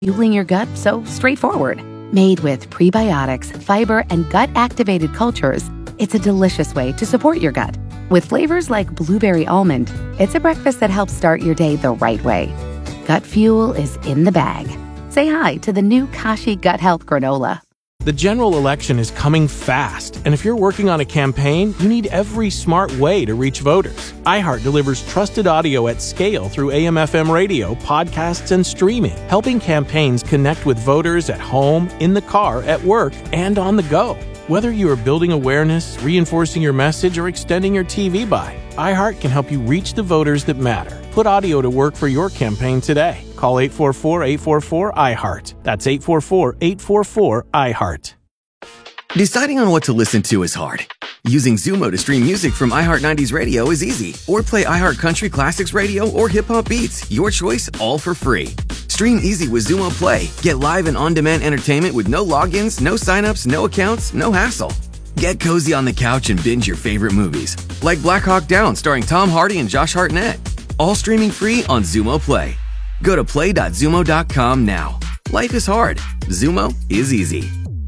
Fueling your gut so straightforward. Made with prebiotics, fiber, and gut-activated cultures, it's a delicious way to support your gut. With flavors like blueberry almond, it's a breakfast that helps start your day the right way. Gut Fuel is in the bag. Say hi to the new Kashi Gut Health Granola. The general election is coming fast, and if you're working on a campaign, you need every smart way to reach voters. iHeart delivers trusted audio at scale through AM/FM radio, podcasts, and streaming, helping campaigns connect with voters at home, in the car, at work, and on the go. Whether you are building awareness, reinforcing your message, or extending your TV buy, iHeart can help you reach the voters that matter. Put audio to work for your campaign today. Call 844-844-iHeart. That's 844-844-iHeart. Deciding on what to listen to is hard. Using Zumo to stream music from iHeart 90s Radio is easy. Or play iHeart Country Classics Radio or Hip Hop Beats. Your choice, all for free. Stream easy with Zumo Play. Get live and on-demand entertainment with no logins, no signups, no accounts, no hassle. Get cozy on the couch and binge your favorite movies. Like Black Hawk Down starring Tom Hardy and Josh Hartnett. All streaming free on Zumo Play. Go to play.zumo.com now. Life is hard. Zumo is easy.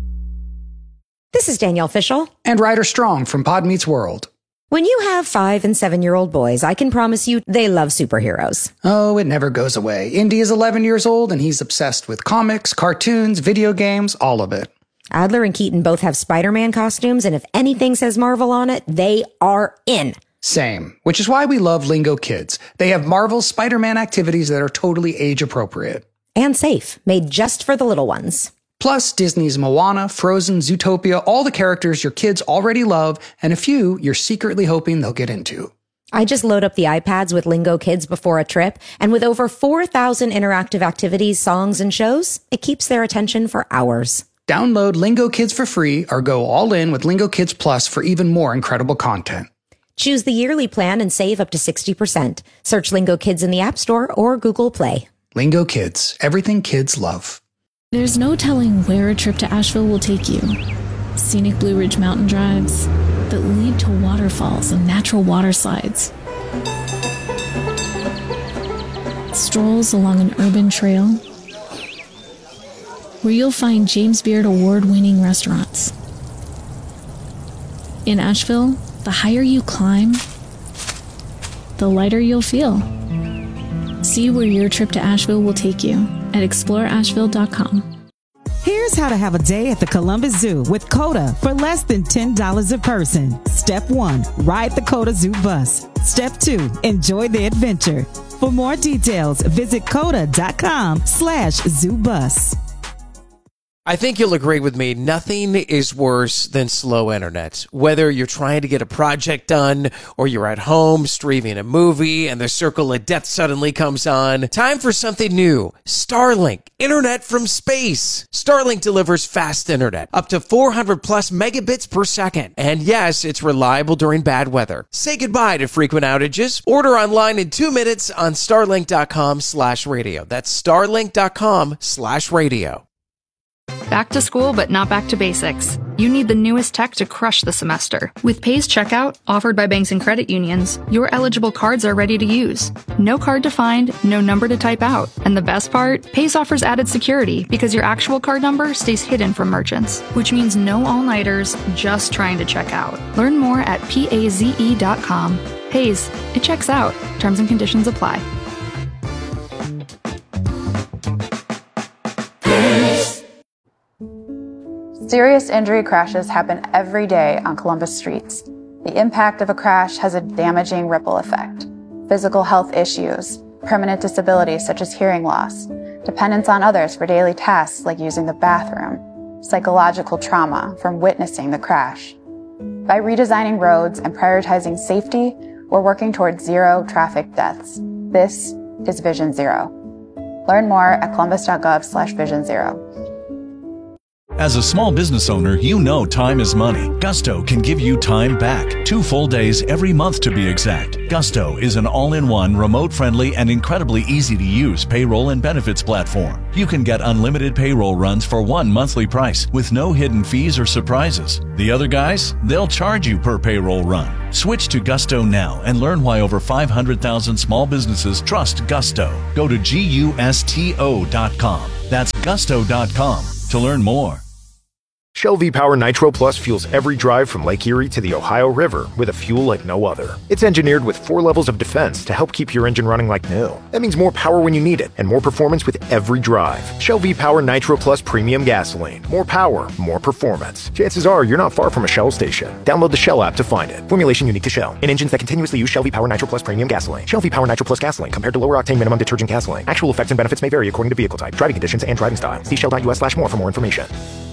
This is Danielle Fishel. And Ryder Strong from Pod Meets World. When you have 5- and 7-year-old boys, I can promise you they love superheroes. Oh, it never goes away. Indy is 11 years old and he's obsessed with comics, cartoons, video games, all of it. Adler and Keaton both have Spider-Man costumes, and if anything says Marvel on it, they are in. Same, which is why we love Lingo Kids. They have Marvel's Spider-Man activities that are totally age-appropriate. And safe, made just for the little ones. Plus, Disney's Moana, Frozen, Zootopia, all the characters your kids already love, and a few you're secretly hoping they'll get into. I just load up the iPads with Lingo Kids before a trip, and with over 4,000 interactive activities, songs, and shows, it keeps their attention for hours. Download Lingo Kids for free or go all in with Lingo Kids Plus for even more incredible content. Choose the yearly plan and save up to 60%. Search Lingo Kids in the App Store or Google Play. Lingo Kids, everything kids love. There's no telling where a trip to Asheville will take you. Scenic Blue Ridge mountain drives that lead to waterfalls and natural water slides. Strolls along an urban trail where you'll find James Beard award-winning restaurants. In Asheville, the higher you climb, the lighter you'll feel. See where your trip to Asheville will take you at exploreasheville.com. Here's how to have a day at the Columbus Zoo with CODA for less than $10 a person. Step 1, ride the CODA Zoo bus. Step 2, enjoy the adventure. For more details, visit coda.com/zoobus. I think you'll agree with me, nothing is worse than slow internet. Whether you're trying to get a project done or you're at home streaming a movie and the circle of death suddenly comes on, time for something new. Starlink, internet from space. Starlink delivers fast internet, up to 400 plus megabits per second. And yes, it's reliable during bad weather. Say goodbye to frequent outages. Order online in 2 minutes on starlink.com/radio. That's starlink.com/radio. Back to school, but not back to basics. You need the newest tech to crush the semester. With Pays Checkout, offered by banks and credit unions, your eligible cards are ready to use. No card to find, no number to type out. And the best part? Pays offers added security because your actual card number stays hidden from merchants, which means no all-nighters, just trying to check out. Learn more at PAZE.com. Pays, it checks out. Terms and conditions apply. Serious injury crashes happen every day on Columbus streets. The impact of a crash has a damaging ripple effect. Physical health issues, permanent disabilities such as hearing loss, dependence on others for daily tasks like using the bathroom, psychological trauma from witnessing the crash. By redesigning roads and prioritizing safety, we're working towards zero traffic deaths. This is Vision Zero. Learn more at columbus.gov/Vision Zero. As a small business owner, you know time is money. Gusto can give you time back. 2 full days every month to be exact. Gusto is an all-in-one, remote-friendly, and incredibly easy-to-use payroll and benefits platform. You can get unlimited payroll runs for one monthly price with no hidden fees or surprises. The other guys, they'll charge you per payroll run. Switch to Gusto now and learn why over 500,000 small businesses trust Gusto. Go to GUSTO.com. That's Gusto.com to learn more. Shell V-Power Nitro Plus fuels every drive from Lake Erie to the Ohio River with a fuel like no other. It's engineered with 4 levels of defense to help keep your engine running like new. That means more power when you need it and more performance with every drive. Shell V-Power Nitro Plus Premium Gasoline. More power, more performance. Chances are you're not far from a Shell station. Download the Shell app to find it. Formulation unique to Shell. In engines that continuously use Shell V-Power Nitro Plus Premium Gasoline. Shell V-Power Nitro Plus Gasoline compared to lower octane minimum detergent gasoline. Actual effects and benefits may vary according to vehicle type, driving conditions, and driving style. See shell.us/more for more information.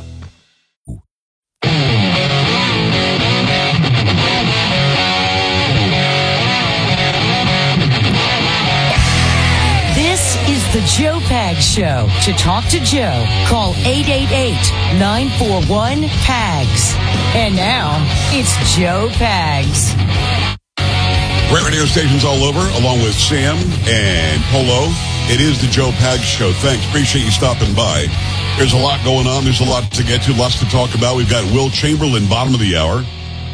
The Joe Pags Show. To talk to Joe, call 888-941-PAGS. And now, it's Joe Pags. Great radio stations all over, along with Sam and Polo. It is the Joe Pags Show. Thanks. Appreciate you stopping by. There's a lot going on. There's a lot to get to, lots to talk about. We've got Will Chamberlain, bottom of the hour.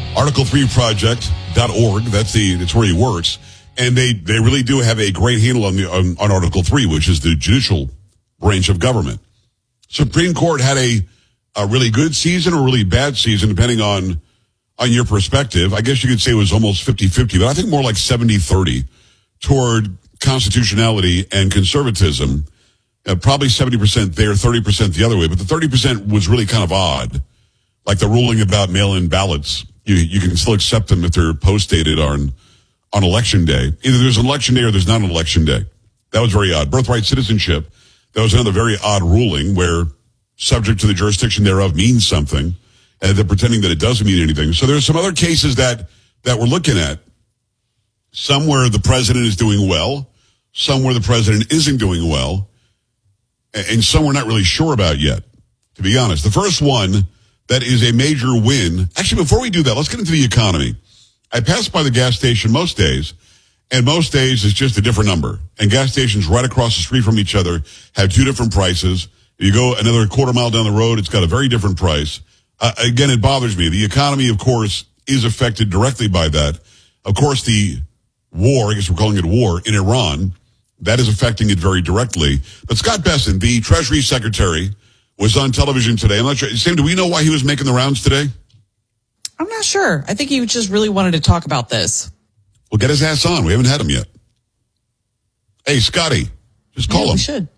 Article3project.org. That's where he works. And they really do have a great handle on Article 3, which is the judicial branch of government. Supreme Court had a really good season or really bad season, depending on your perspective. I guess you could say it was almost 50-50, but I think more like 70-30 toward constitutionality and conservatism. Probably 70% there, 30% the other way. But the 30% was really kind of odd. Like the ruling about mail-in ballots. You can still accept them if they're post-dated on election day. Either there's an election day or there's not an election day. That was very odd. Birthright citizenship, that was another very odd ruling where subject to the jurisdiction thereof means something, and they're pretending that it doesn't mean anything. So there's some other cases that we're looking at. Some where the president is doing well, some where the president isn't doing well, and some we're not really sure about yet, to be honest. The first one that is a major win. Actually, before we do that, let's get into the economy. I pass by the gas station most days, and most days it's just a different number. And gas stations right across the street from each other have 2 different prices. You go another quarter mile down the road, it's got a very different price. Again, it bothers me. The economy, of course, is affected directly by that. Of course, the war, I guess we're calling it war, in Iran, that is affecting it very directly. But Scott Bessent, the Treasury Secretary, was on television today. I'm not sure. Sam, do we know why he was making the rounds today? I'm not sure. I think he just really wanted to talk about this. Well, get his ass on. We haven't had him yet. Hey, Scotty, just call him. We should.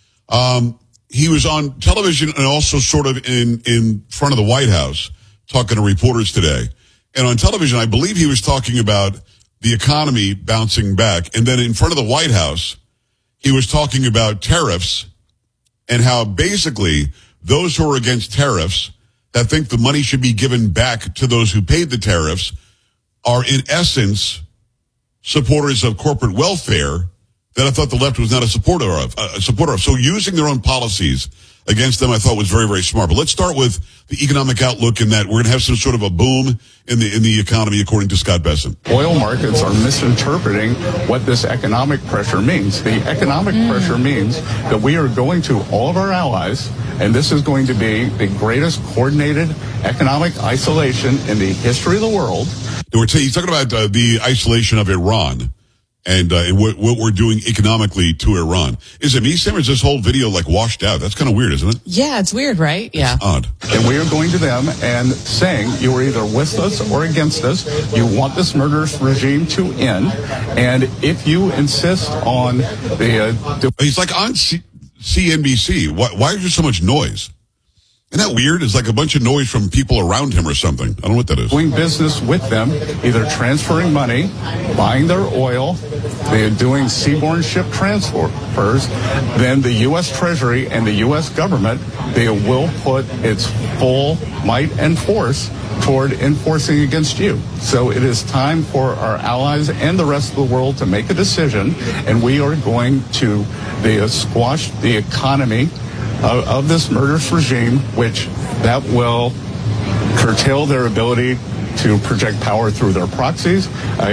He was on television and also sort of in front of the White House talking to reporters today. And on television, I believe he was talking about the economy bouncing back. And then in front of the White House, he was talking about tariffs and how basically those who are against tariffs that think the money should be given back to those who paid the tariffs are in essence supporters of corporate welfare that I thought the left was not a supporter of. So using their own policies against them, I thought was very, very smart. But let's start with the economic outlook in that we're going to have some sort of a boom in the economy, according to Scott Bessent. Oil markets are misinterpreting what this economic pressure means. The economic pressure means that we are going to all of our allies, and this is going to be the greatest coordinated economic isolation in the history of the world. He's talking about the isolation of Iran. And what we're doing economically to Iran. Is it me, Sam, or is this whole video like washed out? That's kind of weird, isn't it? Yeah, it's weird, right? Yeah. It's odd. And we are going to them and saying, you are either with us or against us. You want this murderous regime to end. And if you insist on the... He's like on CNBC. Why is there so much noise? Isn't that weird? It's like a bunch of noise from people around him or something. I don't know what that is. Doing business with them, either transferring money, buying their oil, they're doing seaborne ship transfers, then the U.S. Treasury and the U.S. government, they will put its full might and force toward enforcing against you. So it is time for our allies and the rest of the world to make a decision, and we are going to squash the economy of this murderous regime, which that will curtail their ability to project power through their proxies.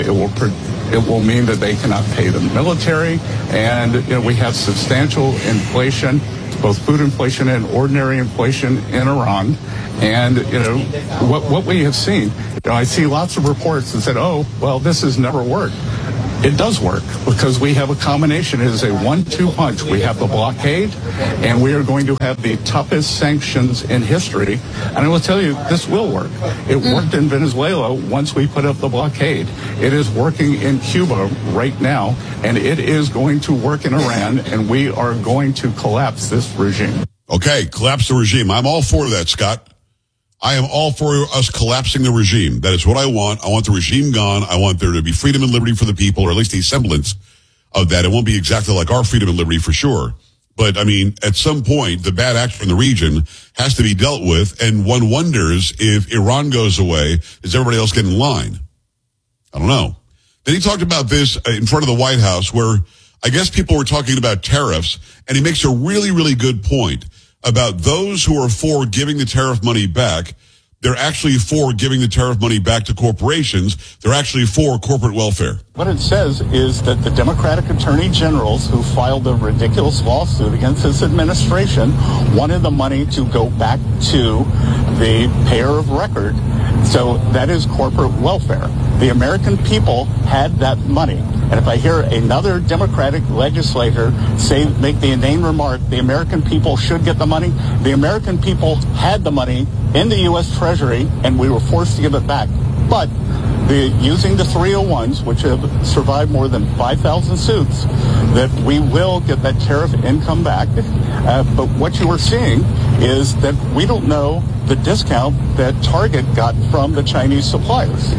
It will mean that they cannot pay the military, and we have substantial inflation, both food inflation and ordinary inflation in Iran. And what we have seen, I see lots of reports that said, "Oh, well, this has never worked." It does work because we have a combination. It is a 1-2 punch. We have the blockade, and we are going to have the toughest sanctions in history. And I will tell you, this will work. It worked in Venezuela once we put up the blockade. It is working in Cuba right now, and it is going to work in Iran, and we are going to collapse this regime. Okay, collapse the regime. I'm all for that, Scott. I am all for us collapsing the regime. That is what I want. I want the regime gone. I want there to be freedom and liberty for the people, or at least a semblance of that. It won't be exactly like our freedom and liberty for sure. But, I mean, at some point, the bad actor in the region has to be dealt with, and one wonders if Iran goes away, does everybody else get in line? I don't know. Then he talked about this in front of the White House, where I guess people were talking about tariffs, and he makes a really, really good point about those who are for giving the tariff money back. They're actually for giving the tariff money back to corporations. They're actually for corporate welfare. What it says is that the Democratic attorney generals who filed a ridiculous lawsuit against this administration wanted the money to go back to the payer of record. So that is corporate welfare. The American people had that money. And if I hear another Democratic legislator make the inane remark, the American people should get the money, the American people had the money in the U.S. Treasury, and we were forced to give it back. But using the 301s, which have survived more than 5,000 suits, that we will get that tariff income back. But what you are seeing is that we don't know the discount that Target got from the Chinese suppliers.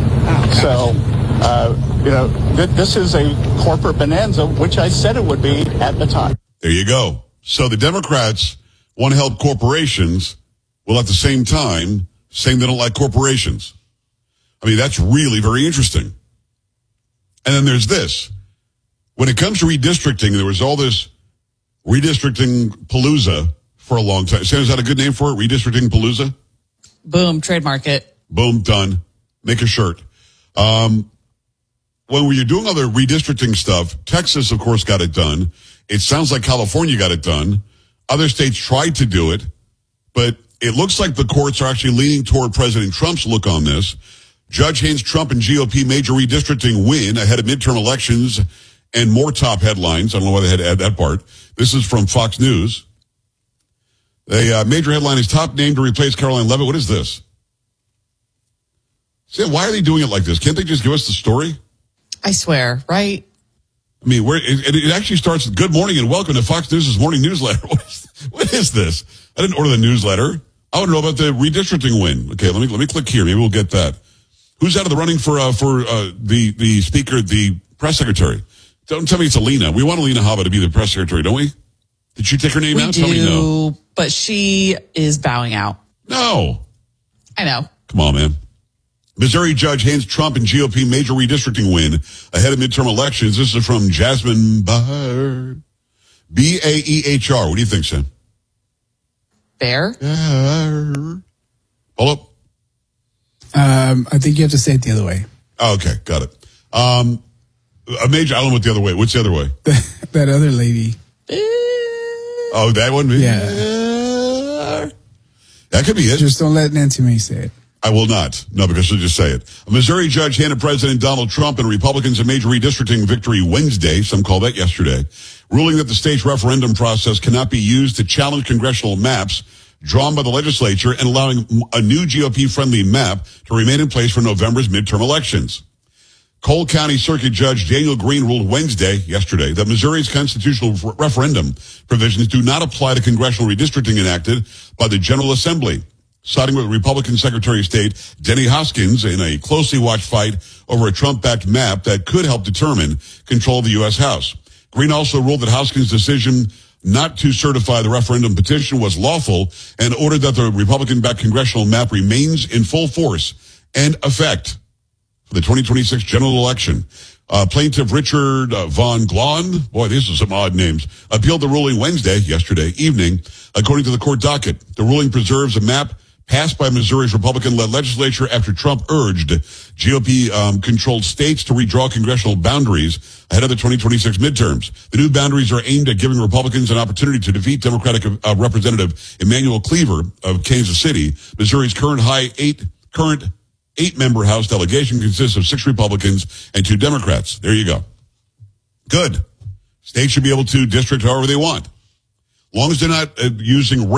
This is a corporate bonanza, which I said it would be at the time. There you go. So the Democrats want to help corporations, while at the same time saying they don't like corporations. I mean, that's really very interesting. And then there's this. When it comes to redistricting, there was all this redistricting palooza for a long time. Sam, is that a good name for it? Redistricting palooza? Boom, trademark it. Boom, done. Make a shirt. When you're doing other redistricting stuff, Texas, of course, got it done. It sounds like California got it done. Other states tried to do it, but it looks like the courts are actually leaning toward President Trump's look on this. Judge Haynes Trump and GOP major redistricting win ahead of midterm elections, and more top headlines. I don't know why they had to add that part. This is from Fox News. A major headline is top name to replace Caroline Leavitt. What is this? See, why are they doing it like this? Can't they just give us the story? I swear, right? I mean, it actually starts with good morning and welcome to Fox News' morning newsletter. What is this? I didn't order the newsletter. I want to know about the redistricting win. Okay, let me click here. Maybe we'll get that. Who's out of the running for the speaker, the press secretary? Don't tell me it's Alina. We want Alina Habba to be the press secretary, don't we? Did she take her name out? We do, tell me no. But she is bowing out. No. I know. Come on, man. Missouri Judge Haynes Trump and GOP major redistricting win ahead of midterm elections. This is from Jasmine Baher. Baehr. What do you think, Sam? Bear? Hold up. I think you have to say it the other way. Oh, okay, got it. A major, I don't know what the other way. What's the other way? That other lady. Oh, that one? Yeah. That could be it. Just don't let Nancy May say it. I will not. No, because she'll just say it. A Missouri judge handed President Donald Trump and Republicans a major redistricting victory Wednesday, some call that yesterday, ruling that the state's referendum process cannot be used to challenge congressional maps drawn by the legislature and allowing a new GOP-friendly map to remain in place for November's midterm elections. Cole County Circuit Judge Daniel Green ruled yesterday, that Missouri's constitutional referendum provisions do not apply to congressional redistricting enacted by the General Assembly, siding with Republican Secretary of State Denny Hoskins in a closely watched fight over a Trump-backed map that could help determine control of the U.S. House. Green also ruled that Hoskins' decision not to certify the referendum petition was lawful and ordered that the Republican-backed congressional map remains in full force and effect for the 2026 general election. Plaintiff Richard Von Glahn, boy, these are some odd names, appealed the ruling yesterday evening. According to the court docket, the ruling preserves a map passed by Missouri's Republican-led legislature after Trump urged GOP-controlled states to redraw congressional boundaries ahead of the 2026 midterms. The new boundaries are aimed at giving Republicans an opportunity to defeat Democratic Representative Emanuel Cleaver of Kansas City. Missouri's current eight-member House delegation consists of 6 Republicans and 2 Democrats. There you go. Good. States should be able to district however they want. As long as they're not using